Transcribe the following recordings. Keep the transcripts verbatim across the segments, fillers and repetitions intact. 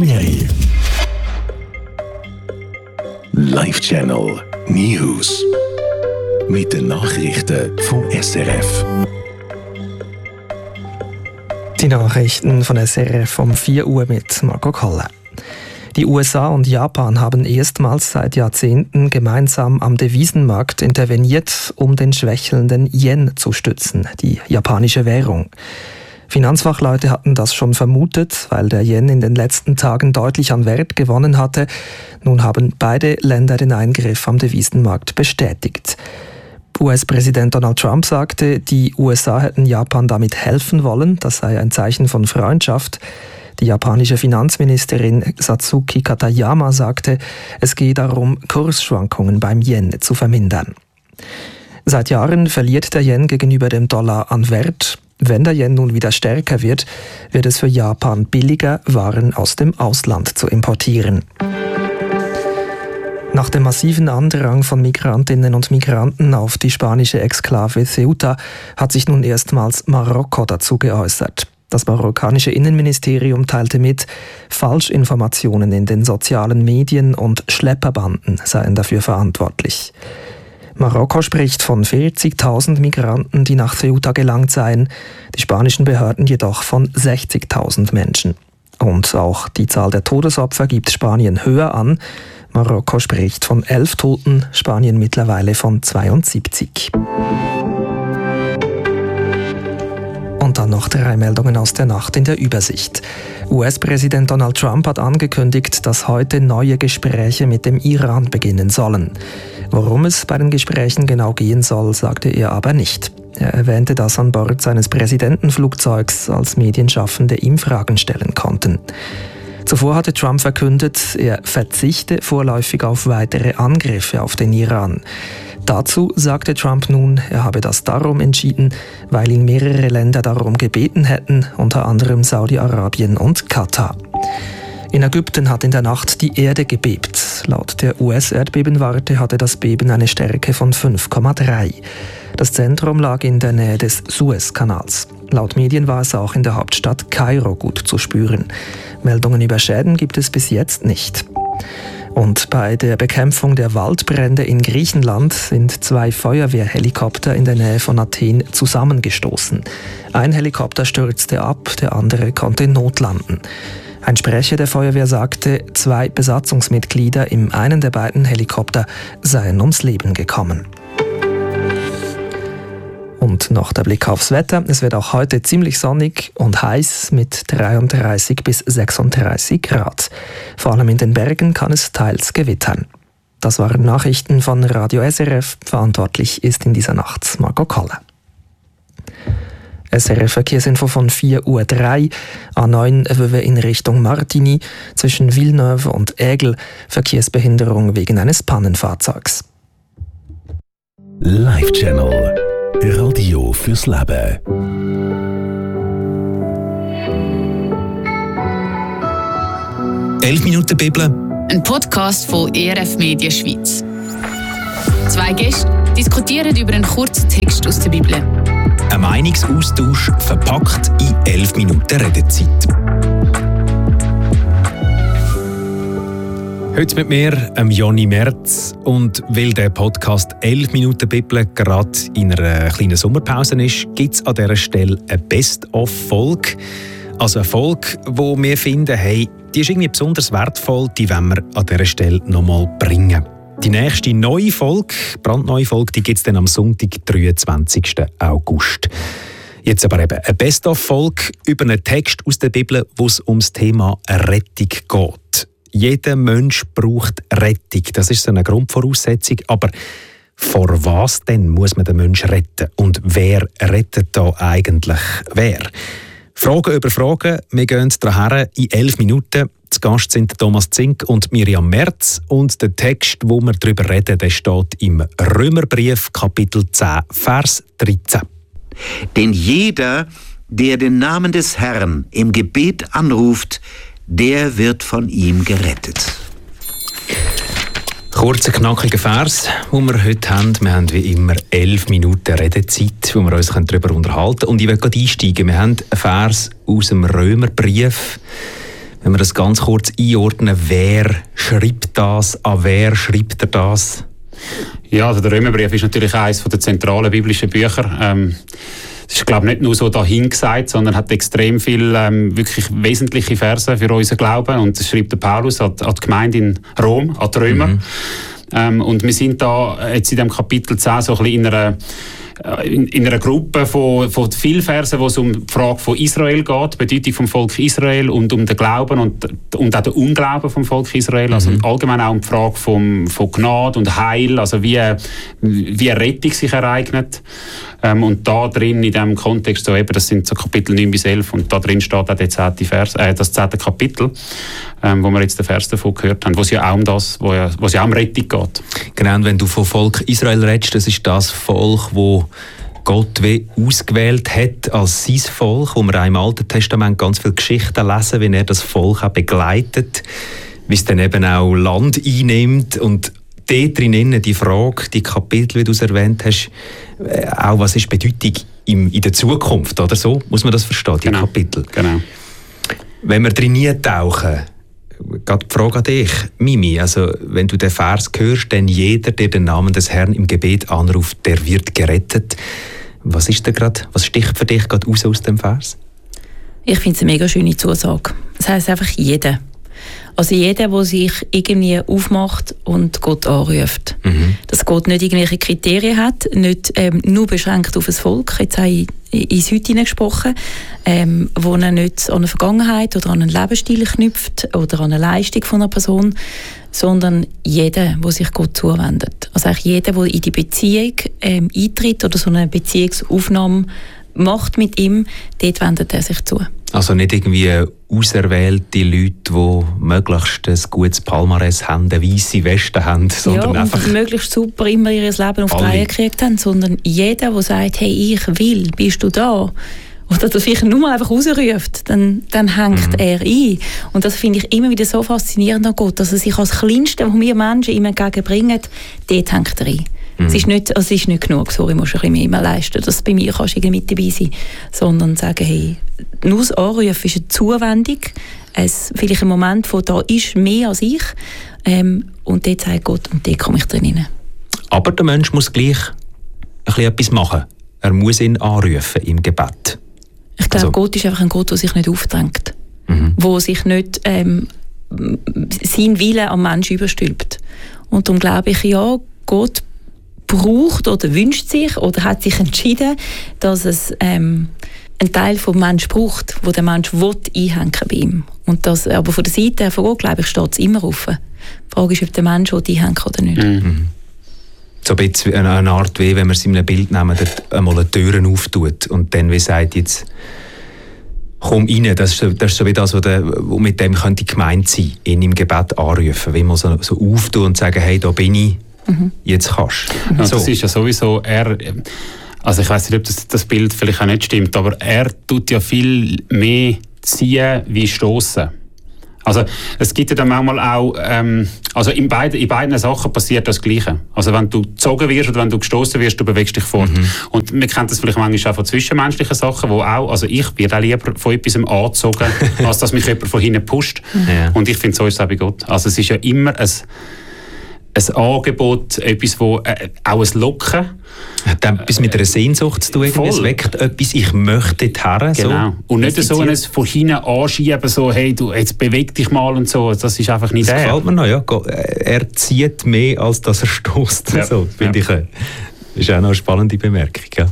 Serie. Live Channel News. Mit den Nachrichten vom S R F. Die Nachrichten von S R F um vier Uhr mit Marco Koller. Die U S A und Japan haben erstmals seit Jahrzehnten gemeinsam am Devisenmarkt interveniert, um den schwächelnden Yen zu stützen, die japanische Währung. Finanzfachleute hatten das schon vermutet, weil der Yen in den letzten Tagen deutlich an Wert gewonnen hatte. Nun haben beide Länder den Eingriff am Devisenmarkt bestätigt. U S-Präsident Donald Trump sagte, die U S A hätten Japan damit helfen wollen. Das sei ein Zeichen von Freundschaft. Die japanische Finanzministerin Satsuki Katayama sagte, es gehe darum, Kursschwankungen beim Yen zu vermindern. Seit Jahren verliert der Yen gegenüber dem Dollar an Wert. Wenn der Yen nun wieder stärker wird, wird es für Japan billiger, Waren aus dem Ausland zu importieren. Nach dem massiven Andrang von Migrantinnen und Migranten auf die spanische Exklave Ceuta hat sich nun erstmals Marokko dazu geäußert. Das marokkanische Innenministerium teilte mit, Falschinformationen in den sozialen Medien und Schlepperbanden seien dafür verantwortlich. Marokko spricht von vierzigtausend Migranten, die nach Ceuta gelangt seien, die spanischen Behörden jedoch von sechzigtausend Menschen. Und auch die Zahl der Todesopfer gibt Spanien höher an. Marokko spricht von elf Toten, Spanien mittlerweile von zweiundsiebzig. Und dann noch drei Meldungen aus der Nacht in der Übersicht. U S-Präsident Donald Trump hat angekündigt, dass heute neue Gespräche mit dem Iran beginnen sollen. Worum es bei den Gesprächen genau gehen soll, sagte er aber nicht. Er erwähnte das an Bord seines Präsidentenflugzeugs, als Medienschaffende ihm Fragen stellen konnten. Zuvor hatte Trump verkündet, er verzichte vorläufig auf weitere Angriffe auf den Iran. Dazu sagte Trump nun, er habe das darum entschieden, weil ihn mehrere Länder darum gebeten hätten, unter anderem Saudi-Arabien und Katar. In Ägypten hat in der Nacht die Erde gebebt. Laut der U S-Erdbebenwarte hatte das Beben eine Stärke von fünf Komma drei. Das Zentrum lag in der Nähe des Suezkanals. Laut Medien war es auch in der Hauptstadt Kairo gut zu spüren. Meldungen über Schäden gibt es bis jetzt nicht. Und bei der Bekämpfung der Waldbrände in Griechenland sind zwei Feuerwehrhelikopter in der Nähe von Athen zusammengestoßen. Ein Helikopter stürzte ab, der andere konnte notlanden. Ein Sprecher der Feuerwehr sagte, zwei Besatzungsmitglieder im einen der beiden Helikopter seien ums Leben gekommen. Und noch der Blick aufs Wetter. Es wird auch heute ziemlich sonnig und heiß mit dreiunddreißig bis sechsunddreißig Grad. Vor allem in den Bergen kann es teils gewittern. Das waren Nachrichten von Radio S R F. Verantwortlich ist in dieser Nacht Marco Koller. S R F-Verkehrsinfo von vier Uhr drei. A neun Vevey in Richtung Martigny. Zwischen Villeneuve und Aigle Verkehrsbehinderung wegen eines Pannenfahrzeugs. Live Channel. Radio fürs Leben. elf Minuten Bibel. Ein Podcast von E R F Media Schweiz. Zwei Gäste diskutieren über einen kurzen Text aus der Bibel. Ein Meinungsaustausch verpackt in elf Minuten Redezeit. Heute mit mir, ähm, Johnny Merz. Und weil der Podcast elf Minuten Bibel gerade in einer kleinen Sommerpause ist, gibt es an dieser Stelle eine Best-of-Folge. Also eine Folge, wo wir finden, hey, die ist irgendwie besonders wertvoll, die wollen wir an dieser Stelle nochmal bringen. Die nächste neue Folge, brandneue Folge, die gibt es dann am Sonntag, dreiundzwanzigsten August. Jetzt aber eben eine Best-of-Folge über einen Text aus der Bibel, wo es ums Thema Rettung geht. Jeder Mensch braucht Rettung. Das ist so eine Grundvoraussetzung. Aber vor was denn muss man den Menschen retten? Und wer rettet da eigentlich wer? Fragen über Fragen. Wir gehen daher in elf Minuten. Zu Gast sind Thomas Zink und Miriam Merz. Und der Text, wo wir darüber reden, der steht im Römerbrief, Kapitel zehn, Vers dreizehn. Denn jeder, der den Namen des Herrn im Gebet anruft, der wird von ihm gerettet. Kurzer, knackiger Vers, den wir heute haben. Wir haben wie immer elf Minuten Redezeit, wo wir uns darüber unterhalten können. Und ich will gerade einsteigen. Wir haben einen Vers aus dem Römerbrief. Wenn wir das ganz kurz einordnen, wer schreibt das, an wer schreibt er das? Ja, also der Römerbrief ist natürlich eines der zentralen biblischen Bücher. Ähm, das ist, glaube ich, nicht nur so dahingesagt, sondern hat extrem viele ähm, wirklich wesentliche Verse für unseren Glauben. Und das schreibt der Paulus an, an die Gemeinde in Rom, an die Römer. Mhm. Ähm, und wir sind da jetzt in dem Kapitel zehn so ein bisschen in einer In, in einer Gruppe von, von vielen Versen, wo es um die Frage von Israel geht, die Bedeutung vom Volk Israel und um den Glauben und, und auch den Unglauben vom Volk Israel, mhm. also allgemein auch um die Frage vom, von Gnade und Heil, also wie, wie eine Rettung sich ereignet. Ähm, und da drin, in diesem Kontext, so eben, das sind so Kapitel neun bis elf, und da drin steht auch der zehnte Vers, äh, das zehnte Kapitel, ähm, wo wir jetzt den Vers davon gehört haben, wo es ja auch um das, wo ja, wo es ja auch um Rettung geht. Genau, und wenn du vom Volk Israel redest, das ist das Volk, wo Gott wie ausgewählt hat als sein Volk, wo wir auch im Alten Testament ganz viele Geschichten lesen, wie er das Volk auch begleitet, wie es dann eben auch Land einnimmt. Und dort drinnen die Frage, die Kapitel, wie du es erwähnt hast, auch was ist die Bedeutung in der Zukunft, oder so? Muss man das verstehen, die genau. Kapitel? Genau. Wenn wir drin tauchen, gerade die Frage an dich, Mimi, also wenn du den Vers hörst, denn jeder, der den Namen des Herrn im Gebet anruft, der wird gerettet. Was ist da gerade, was sticht für dich gerade raus aus dem Vers? Ich finde es eine mega schöne Zusage. Das heisst einfach jeder. Also jeder, der sich irgendwie aufmacht und Gott anruft. Mhm. Dass Gott nicht irgendwelche Kriterien hat, nicht ähm, nur beschränkt auf das Volk, jetzt habe ich ins Heute gesprochen, ähm, wo er nicht an eine Vergangenheit oder an einen Lebensstil knüpft oder an eine Leistung von einer Person, sondern jeder, der sich Gott zuwendet. Also eigentlich jeder, der in die Beziehung ähm, eintritt oder so eine Beziehungsaufnahme macht mit ihm, dort wendet er sich zu. Also nicht irgendwie auserwählte Leute, die möglichst ein gutes Palmares haben, eine weisse Weste haben, sondern ja, einfach... und möglichst super immer ihr Leben auf die Reihe gekriegt haben, sondern jeder, der sagt, hey, ich will, bist du da? Oder das vielleicht nur mal einfach rausruft, dann, dann hängt mhm. er ein. Und das finde ich immer wieder so faszinierend an Gott, dass er sich als Kleinste, was wir Menschen ihm entgegenbringen, dort hängt er ein. Mhm. Es ist nicht, also es ist nicht genug, sorry, musst du ein bisschen mehr leisten, dass bei mir kannst du irgendwie mit dabei sein, sondern sagen, hey, nur das Anrufen ist eine Zuwendung, es, vielleicht ein Moment, wo da ist mehr als ich, ähm, und dort sagt Gott, und dort komme ich drin rein. Aber der Mensch muss gleich ein bisschen etwas machen. Er muss ihn anrufen im Gebet. Ich glaube, also, Gott ist einfach ein Gott, der sich nicht aufdrängt, mhm. der sich nicht ähm, seinen Willen am Menschen überstülpt. Und darum glaube ich, ja, Gott braucht oder wünscht sich oder hat sich entschieden, dass es ähm, einen Teil vom Menschen braucht, wo der Mensch will einhängen bei ihm. Und das, aber von der Seite her von Gott, glaube ich, steht es immer offen. Die Frage ist, ob der Mensch einhängen oder nicht. Mhm. So ein bisschen eine Art wie, wenn wir es in einem Bild nehmen, dort einmal eine Türen auftut und dann wie sagt jetzt, komm rein, das ist, das ist so wie das, was der, mit dem könnte gemeint sein, ihn im Gebet anrufen, wie man so, so auftun und sagen, hey, da bin ich, mhm. jetzt kannst du. Ja, so. Das ist ja sowieso, er, also ich weiss nicht, ob das, das Bild vielleicht auch nicht stimmt, aber er tut ja viel mehr ziehen wie stoßen. Also es gibt ja dann manchmal auch, ähm, also in beiden, in beiden Sachen passiert das Gleiche. Also wenn du gezogen wirst oder wenn du gestoßen wirst, du bewegst dich fort. Mhm. Und wir kennen das vielleicht manchmal auch von zwischenmenschlichen Sachen, wo auch, also ich werde auch lieber von etwas angezogen, als dass mich jemand von hinten pusht. Ja. Und ich finde, so ist es auch bei Gott. Also es ist ja immer ein, ein Angebot, etwas, wo äh, auch ein Locken. Hat etwas mit einer Sehnsucht zu tun, es weckt etwas, ich möchte dorthin. Genau. So. Und nicht so ein von hinten anschieben, so, hey, du, jetzt beweg dich mal und so, das ist einfach nicht das der. Das gefällt mir noch, ja. Er zieht mehr, als dass er stößt. Ja. So, finde ja. ich. Das ist auch noch eine spannende Bemerkung. Ja.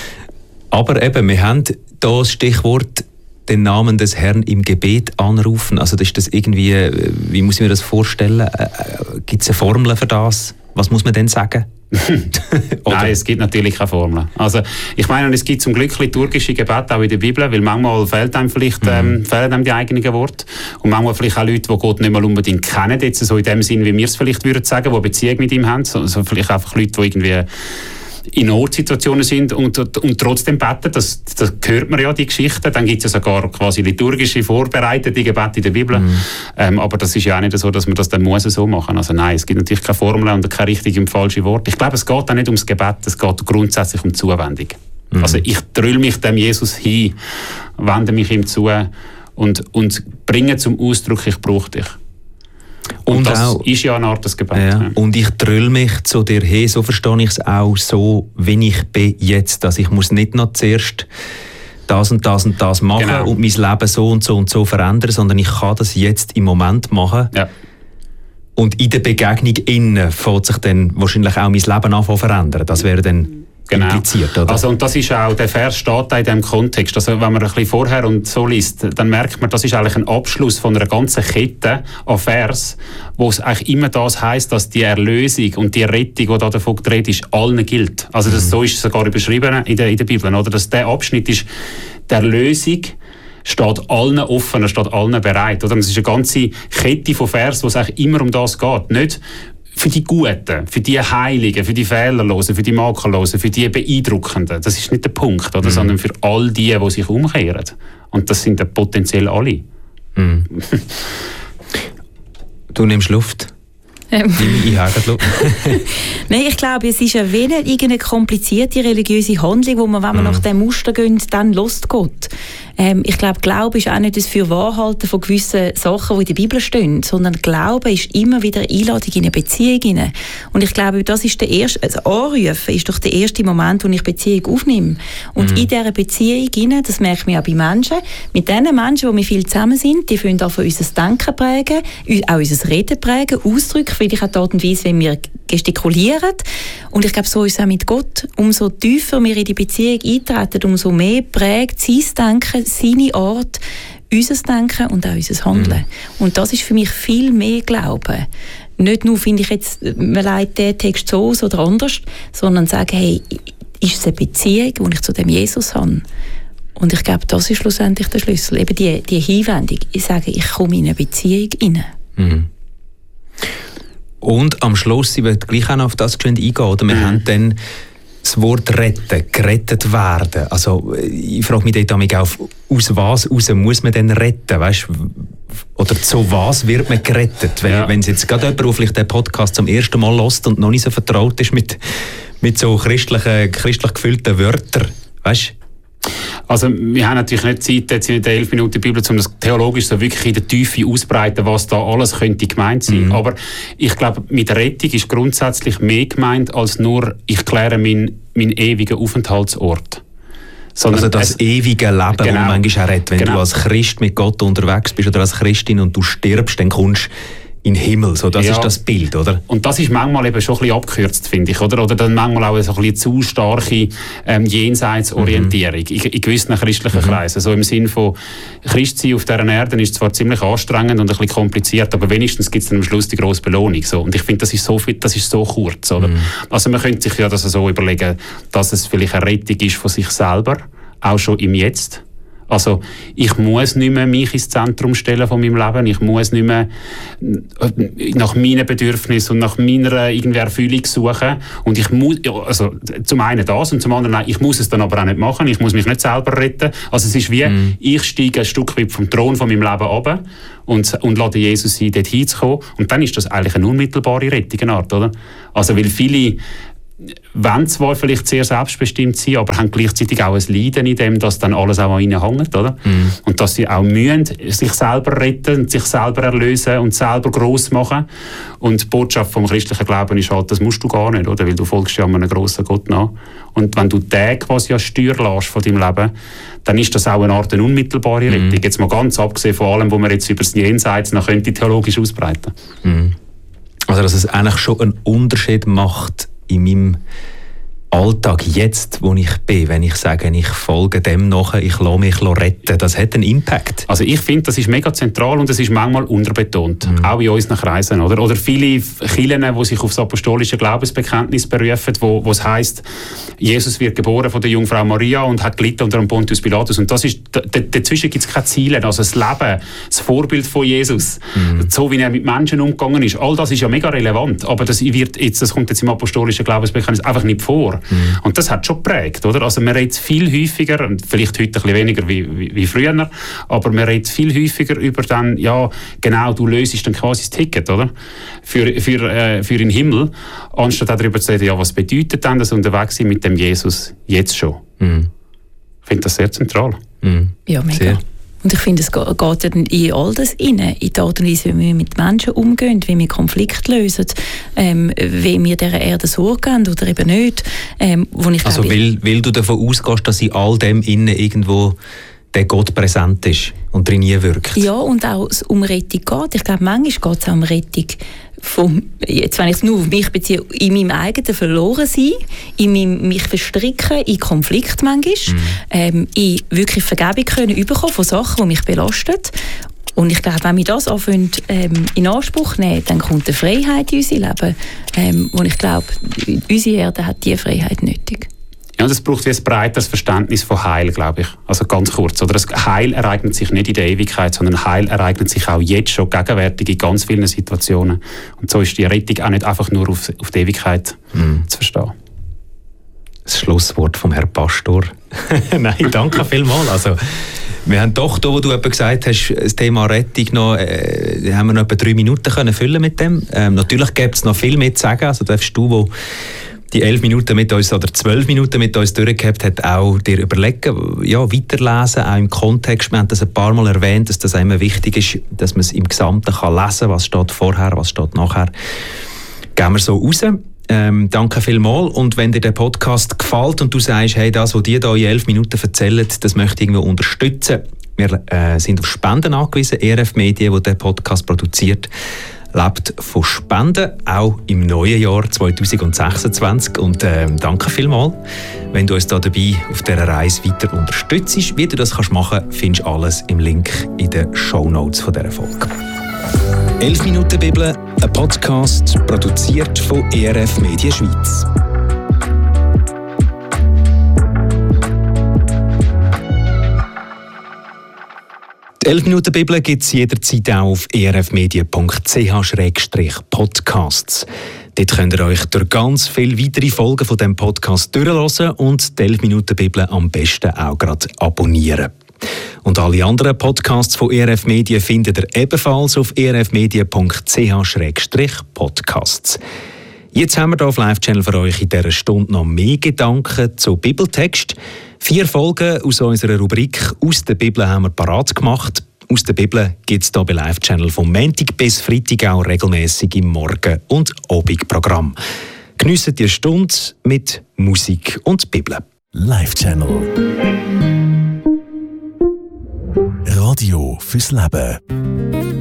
Aber eben, wir haben hier das Stichwort, den Namen des Herrn im Gebet anrufen. Also ist das irgendwie, wie muss ich mir das vorstellen? Gibt es eine Formel für das? Was muss man denn sagen? Nein, es gibt natürlich keine Formel. Also, ich meine, es gibt zum Glück liturgische Gebete auch in der Bibel, weil manchmal fehlt einem vielleicht ähm, mhm. fehlen einem die eigenen Worte. Und manchmal vielleicht auch Leute, die Gott nicht mal unbedingt kennen, jetzt so in dem Sinn, wie wir es vielleicht würden sagen, die Beziehung mit ihm haben. Also vielleicht einfach Leute, die irgendwie in Notsituationen sind und, und trotzdem beten, das, das hört man ja, die Geschichten. Dann gibt es ja sogar quasi liturgische, vorbereitete Gebete in der Bibel. Mhm. Ähm, aber das ist ja auch nicht so, dass man das dann muss so machen. Also nein, es gibt natürlich keine Formel und keine richtige und falsche Worte. Ich glaube, es geht auch nicht ums Gebet, es geht grundsätzlich um Zuwendung. Mhm. Also ich drülle mich dem Jesus hin, wende mich ihm zu und, und bringen zum Ausdruck, ich brauche dich. Und, und das auch, ist ja eine Art des Gebets. Ja. Und ich drüll mich zu dir hin, so verstehe ich es auch, so wie ich bin jetzt. Also ich muss nicht noch zuerst das und das und das machen genau. und mein Leben so und so und so verändern, sondern ich kann das jetzt im Moment machen. Ja. Und in der Begegnung innen fängt sich dann wahrscheinlich auch mein Leben an zu verändern. Das wäre dann genau. impliziert, oder? Also, und das ist auch, der Vers steht auch in diesem Kontext. Also, wenn man ein bisschen vorher und so liest, dann merkt man, das ist eigentlich ein Abschluss von einer ganzen Kette an Vers, wo es eigentlich immer das heisst, dass die Erlösung und die Rettung, die da davon geredet ist, allen gilt. Also, das, mhm. so ist es sogar überschrieben in der, in der Bibel, oder? Dass der Abschnitt ist, die Erlösung steht allen offen, steht allen bereit. Oder? Und es ist eine ganze Kette von Vers, wo es eigentlich immer um das geht. Nicht für die Guten, für die Heiligen, für die Fehlerlosen, für die Makellosen, für die Beeindruckenden. Das ist nicht der Punkt, oder? Mhm. Sondern für all die, die sich umkehren. Und das sind ja potenziell alle. Mhm. Du nimmst Luft. Ähm. Ich habe Luft. Nein, ich glaube, es ist ja wenig irgendeine komplizierte religiöse Handlung, wo man, wenn man mhm. nach dem Muster geht, dann lässt Gott. Ähm, ich glaube, Glaube ist auch nicht das Fürwahrhalten von gewissen Sachen, die in der Bibel stehen, sondern Glaube ist immer wieder eine Einladung in eine Beziehung hinein. Und ich glaube, das ist der erste, also Anrufen ist doch der erste Moment, wo ich Beziehung aufnehme. Und mhm. in dieser Beziehung hinein, das merkt man auch bei Menschen, mit den Menschen, wo wir viel zusammen sind, die können auch unser Denken prägen, auch unser Reden prägen, Ausdrücke, vielleicht auch die Art und Weise, wie wir gestikulieren. Und ich glaube, so ist es auch mit Gott. Umso tiefer wir in die Beziehung eintreten, umso mehr prägt sein Denken, seine Art, unser Denken und auch unser Handeln. Mhm. Und das ist für mich viel mehr Glauben. Nicht nur, finde ich jetzt, man leitet den Text so aus oder anders, sondern sagen, hey, ist es eine Beziehung, die ich zu dem Jesus habe? Und ich glaube, das ist schlussendlich der Schlüssel. Eben die, die Hinwendung. Ich sage, ich komme in eine Beziehung rein. Mhm. Und am Schluss, ich will gleich auch noch auf das eingehen, oder? Wir mhm. haben dann das Wort retten, gerettet werden. Also ich frage mich dort auch, aus was raus muss man denn retten? Weißt, oder zu was wird man gerettet? Wenn, ja. wenn es jetzt gerade jemand, der vielleicht den Podcast zum ersten Mal hört und noch nicht so vertraut ist mit, mit so christlichen, christlich gefüllten Wörtern, weißt? Also wir haben natürlich nicht Zeit, jetzt in der elf Minuten Bibel, um das theologisch so wirklich in der Tiefe auszubreiten, was da alles könnte gemeint sein. Mhm. Aber ich glaube, mit Rettung ist grundsätzlich mehr gemeint, als nur, ich kläre meinen mein ewigen Aufenthaltsort. Sondern also das es, ewige Leben, genau, das man manchmal auch redet. Wenn genau. du als Christ mit Gott unterwegs bist oder als Christin und du stirbst, dann kommst in den Himmel, so, das ja. ist das Bild, oder? Und das ist manchmal eben schon ein bisschen abgekürzt, finde ich, oder? Oder dann manchmal auch so ein bisschen zu starke ähm, Jenseitsorientierung mhm. in, in gewissen christlichen mhm. Kreisen. So im Sinn von, Christsein auf dieser Erde ist zwar ziemlich anstrengend und ein bisschen kompliziert, aber wenigstens gibt es dann am Schluss die grosse Belohnung. So. Und ich finde, das ist so viel, das ist so kurz, oder? Mhm. Also man könnte sich ja das so überlegen, dass es vielleicht eine Rettung ist von sich selber, auch schon im Jetzt. Also ich muss nicht mehr mich ins Zentrum stellen von meinem Leben. Ich muss nicht mehr nach meinen Bedürfnissen und nach meiner irgendwie Erfüllung suchen. Und ich muss, also zum einen das und zum anderen, nein, ich muss es dann aber auch nicht machen. Ich muss mich nicht selber retten. Also es ist wie, mm. ich steige ein Stück weit vom Thron von meinem Leben runter und, und lade Jesus ein, dort hinzukommen. Und dann ist das eigentlich eine unmittelbare Rettung, eine Art, oder? Also weil viele wollen zwar vielleicht sehr selbstbestimmt sein, aber haben gleichzeitig auch ein Leiden in dem, dass dann alles auch an ihnen hängt, oder? Mm. Und dass sie auch müssen, sich selber retten, sich selber erlösen und selber gross machen. Und die Botschaft vom christlichen Glauben ist halt, das musst du gar nicht, oder? Weil du folgst ja einem grossen Gott nach. Und wenn du den quasi an Steuer lässt von deinem Leben, dann ist das auch eine Art eine unmittelbare Rettung. Mm. Jetzt mal ganz abgesehen von allem, was man jetzt über das Jenseits noch könnte theologisch ausbreiten. Mm. Also dass es eigentlich schon einen Unterschied macht in meinem Alltag jetzt, wo ich bin, wenn ich sage, ich folge dem nach, ich lasse mich retten, das hat einen Impact. Also ich finde, das ist mega zentral und es ist manchmal unterbetont, mhm. auch in unseren Kreisen. Oder, oder viele Kirchen, die sich auf das apostolische Glaubensbekenntnis berufen, wo, wo es heisst, Jesus wird geboren von der Jungfrau Maria und hat gelitten unter dem Pontius Pilatus. Und das ist, dazwischen gibt es keine Ziele. Also das Leben, das Vorbild von Jesus, mhm. so wie er mit Menschen umgegangen ist, all das ist ja mega relevant. Aber das, wird jetzt, das kommt jetzt im apostolischen Glaubensbekenntnis einfach nicht vor. Mhm. Und das hat schon geprägt, oder? Also man redet viel häufiger, und vielleicht heute ein bisschen weniger wie, wie, wie früher, aber man redet viel häufiger über dann, ja, genau, du löst dann quasi das Ticket, oder? Für, für, äh, für den Himmel, anstatt darüber zu reden, ja, was bedeutet denn das Unterwegssein mit dem Jesus jetzt schon? Mhm. Ich finde das sehr zentral. Mhm. Ja, mega. Sehr. Und ich finde, es geht in all das rein, in die Art und Weise, wie wir mit Menschen umgehen, wie wir Konflikte lösen, ähm, wie wir dieser Erde Sorge geben oder eben nicht. Ähm, wo ich also glaube, weil, weil du davon ausgehst, dass in all dem innen irgendwo der Gott präsent ist und drin nie wirkt. Ja, und auch es um Rettung geht. Ich glaube, manchmal geht es auch um Rettung vom, jetzt wenn ich es nur auf mich beziehe, in meinem eigenen Verlorensein, in meinem mich verstricken in Konflikt manchmal, mhm. ähm, in wirklich Vergebung können bekommen von Sachen, die mich belasten. Und ich glaube, wenn wir das anfangen, ähm, in Anspruch nehmen, dann kommt eine Freiheit in unser Leben, ähm, wo ich glaube, unsere Erde hat diese Freiheit nötig. Ja, und es braucht wie ein breiteres Verständnis von Heil, glaube ich. Also ganz kurz. Oder das Heil ereignet sich nicht in der Ewigkeit, sondern Heil ereignet sich auch jetzt schon gegenwärtig in ganz vielen Situationen. Und so ist die Rettung auch nicht einfach nur auf, auf die Ewigkeit mm. zu verstehen. Das Schlusswort vom Herrn Pastor. Nein, danke vielmals. Also, wir haben doch, da, wo du eben gesagt hast, das Thema Rettung noch, äh, haben wir noch etwa drei Minuten können füllen mit dem. Ähm, natürlich gibt es noch viel mehr zu sagen. Also darfst du, wo die elf Minuten mit uns oder zwölf Minuten mit uns durchgehabt hat, auch dir überlegen, ja, weiterlesen, auch im Kontext. Wir haben das ein paar Mal erwähnt, dass das immer wichtig ist, dass man es im Gesamten kann lesen kann, was steht vorher, was steht nachher. Gehen wir so raus. Ähm, danke vielmals. Und wenn dir der Podcast gefällt und du sagst, hey, das, was die hier in elf Minuten erzählen, das möchte ich irgendwie unterstützen. Wir äh, sind auf Spenden angewiesen. E R F Medien, die diesen Podcast produziert, lebt von Spenden, auch im neuen Jahr zwanzig sechsundzwanzig. Und äh, danke vielmals, wenn du uns da dabei auf dieser Reise weiter unterstützt. Wie du das kannst machen kannst, findest du alles im Link in den Shownotes von dieser Folge. elf Minuten Bibel, ein Podcast, produziert von E R F Medien Schweiz. Die elf Minuten Bibel gibt es jederzeit auch auf e r f medien punkt c h slash podcasts. Dort könnt ihr euch durch ganz viele weitere Folgen von diesem Podcast durchhören und die elf Minuten Bibel am besten auch gerade abonnieren. Und alle anderen Podcasts von E R F Medien findet ihr ebenfalls auf e r f medien punkt c h slash podcasts. Jetzt haben wir hier auf Live-Channel für euch in dieser Stunde noch mehr Gedanken zu Bibeltext. Vier Folgen aus unserer Rubrik «Aus der Bibel» haben wir parat gemacht. «Aus der Bibel» gibt es hier bei Live-Channel vom Montag bis Freitag auch regelmäßig im Morgen- und Abendprogramm. Geniessen die Stunde mit Musik und Bibel. Live-Channel. Radio fürs Leben.